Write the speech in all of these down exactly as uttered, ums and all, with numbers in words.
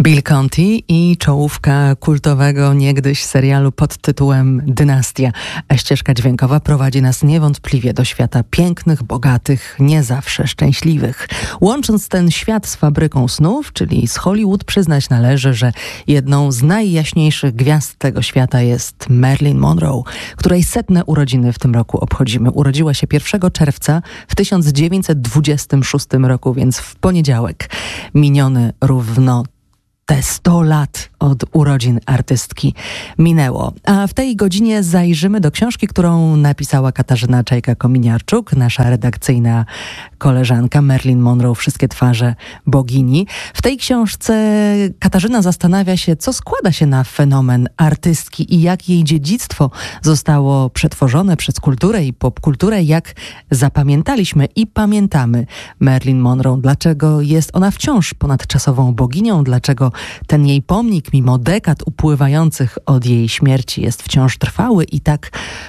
Bill Conti i czołówka kultowego niegdyś serialu pod tytułem Dynastia. A ścieżka dźwiękowa prowadzi nas niewątpliwie do świata pięknych, bogatych, nie zawsze szczęśliwych. Łącząc ten świat z fabryką snów, czyli z Hollywood, przyznać należy, że jedną z najjaśniejszych gwiazd tego świata jest Marilyn Monroe, której setne urodziny w tym roku obchodzimy. Urodziła się pierwszego czerwca w tysiąc dziewięćset dwudziestym szóstym roku, więc w poniedziałek miniony równo te sto lat od urodzin artystki minęło. A w tej godzinie zajrzymy do książki, którą napisała Katarzyna Czajka-Kominiarczuk, nasza redakcyjna koleżanka. Marilyn Monroe, Wszystkie twarze bogini. W tej książce Katarzyna zastanawia się, co składa się na fenomen artystki i jak jej dziedzictwo zostało przetworzone przez kulturę i popkulturę, jak zapamiętaliśmy i pamiętamy Marilyn Monroe. Dlaczego jest ona wciąż ponadczasową boginią? Dlaczego ten jej pomnik, mimo dekad upływających od jej śmierci, jest wciąż trwały i tak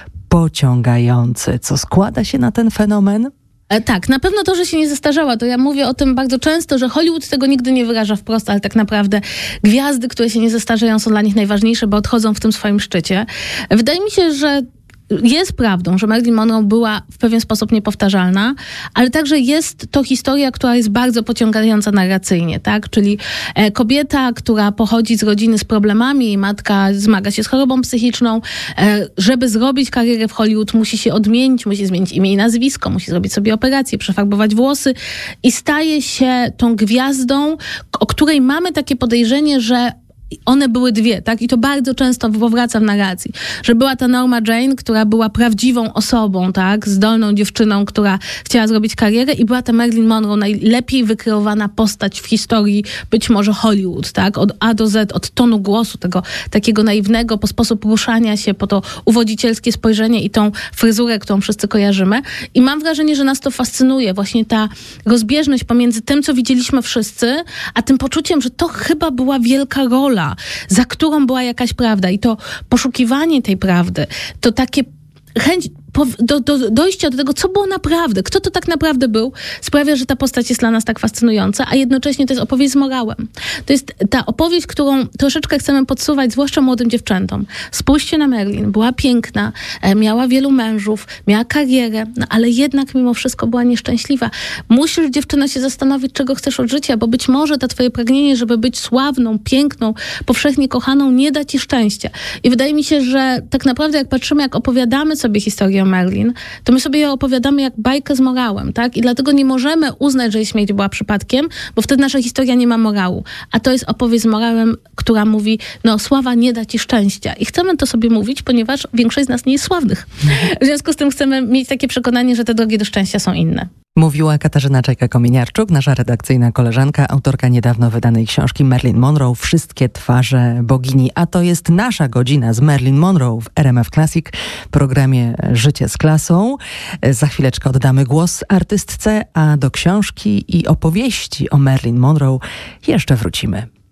pociągający? Co składa się na ten fenomen? E, tak, na pewno to, że się nie zestarzała, to ja mówię o tym bardzo często, że Hollywood tego nigdy nie wyraża wprost, ale tak naprawdę gwiazdy, które się nie zestarzeją, są dla nich najważniejsze, bo odchodzą w tym swoim szczycie. Wydaje mi się, że jest prawdą, że Marilyn Monroe była w pewien sposób niepowtarzalna, ale także jest to historia, która jest bardzo pociągająca narracyjnie, tak? Czyli e, kobieta, która pochodzi z rodziny z problemami, jej matka zmaga się z chorobą psychiczną, e, żeby zrobić karierę w Hollywood, musi się odmienić, musi zmienić imię i nazwisko, musi zrobić sobie operację, przefarbować włosy i staje się tą gwiazdą, o której mamy takie podejrzenie, że one były dwie, tak? I to bardzo często powraca w narracji, że była ta Norma Jane, która była prawdziwą osobą, tak? Zdolną dziewczyną, która chciała zrobić karierę, i była ta Marilyn Monroe, najlepiej wykreowana postać w historii być może Hollywood, tak? Od A do Z, od tonu głosu, tego takiego naiwnego, po sposób ruszania się, po to uwodzicielskie spojrzenie i tą fryzurę, którą wszyscy kojarzymy. I mam wrażenie, że nas to fascynuje, właśnie ta rozbieżność pomiędzy tym, co widzieliśmy wszyscy, a tym poczuciem, że to chyba była wielka rola, za którą była jakaś prawda, i to poszukiwanie tej prawdy, to takie chęć do, do, dojścia do tego, co było naprawdę, kto to tak naprawdę był, sprawia, że ta postać jest dla nas tak fascynująca, a jednocześnie to jest opowieść z morałem. To jest ta opowieść, którą troszeczkę chcemy podsuwać, zwłaszcza młodym dziewczętom. Spójrzcie na Marilyn, była piękna, miała wielu mężów, miała karierę, no ale jednak mimo wszystko była nieszczęśliwa. Musisz, dziewczyno, się zastanowić, czego chcesz od życia, bo być może to twoje pragnienie, żeby być sławną, piękną, powszechnie kochaną, nie da ci szczęścia. I wydaje mi się, że tak naprawdę jak patrzymy, jak opowiadamy sobie historię Marilyn, to my sobie ją opowiadamy jak bajkę z morałem, tak? I dlatego nie możemy uznać, że jej śmierć była przypadkiem, bo wtedy nasza historia nie ma morału. A to jest opowieść z morałem, która mówi, no sława nie da ci szczęścia. I chcemy to sobie mówić, ponieważ większość z nas nie jest sławnych. W związku z tym chcemy mieć takie przekonanie, że te drogi do szczęścia są inne. Mówiła Katarzyna Czajka-Kominiarczuk, nasza redakcyjna koleżanka, autorka niedawno wydanej książki Marilyn Monroe, Wszystkie twarze bogini. A to jest nasza godzina z Marilyn Monroe w R M F Classic, programie Życie z klasą. Za chwileczkę oddamy głos artystce, a do książki i opowieści o Marilyn Monroe jeszcze wrócimy.